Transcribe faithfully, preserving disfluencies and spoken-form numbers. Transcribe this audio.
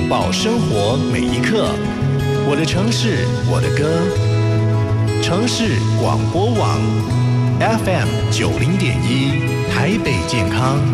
报生活每一刻。我的城市，我的歌。城市广播网 F M 九零点一，台北健康。